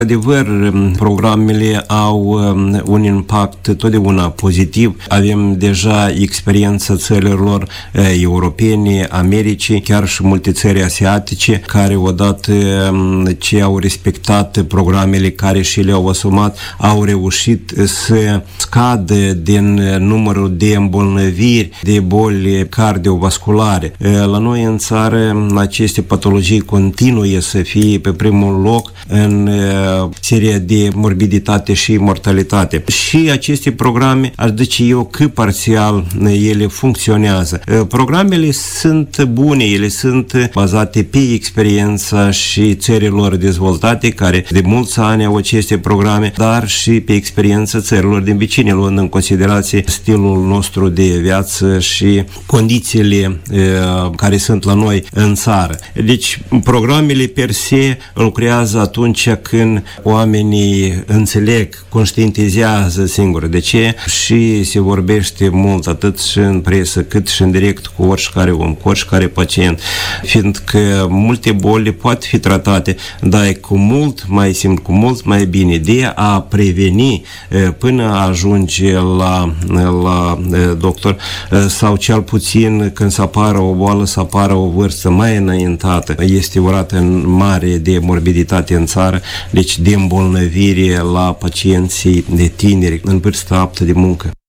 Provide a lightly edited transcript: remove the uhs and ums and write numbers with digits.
Adevăr, programele au un impact totdeauna pozitiv. Avem deja experiența țărilor europene, Americii, chiar și multe țări asiatice, care odată ce au respectat programele care și le-au asumat, au reușit să scadă din numărul de îmbolnăviri, de boli cardiovasculare. La noi în țară aceste patologii continuă să fie pe primul loc în seria de morbiditate și mortalitate. Și aceste programe, aș zice eu că parțial ele funcționează. Programele sunt bune, ele sunt bazate pe experiența și țărilor dezvoltate, care de mulți ani au aceste programe, dar și pe experiența țărilor din vecine, luând în considerație stilul nostru de viață și condițiile care sunt la noi în țară. Deci, programele per se lucrează atunci când oamenii înțeleg, conștientizează singuri de ce și se vorbește mult atât și în presă cât și în direct cu oricare om, cu oricare pacient, fiindcă multe boli pot fi tratate, dar e cu mult mai bine de a preveni până ajunge la doctor sau cel puțin când să apară o boală, să apară o vârstă mai înaintată. Este o rată mare de morbiditate în țară, deci de îmbolnăvire la pacienții de tineri în vârstă aptă de muncă.